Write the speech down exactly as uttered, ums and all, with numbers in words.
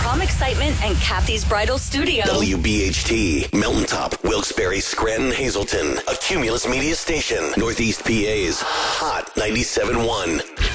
Tom Excitement and Kathy's Bridal Studio. W B H T, Mountaintop, Wilkes-Barre, Scranton, Hazleton. A Cumulus Media Station. Northeast P A's Hot ninety-seven point one.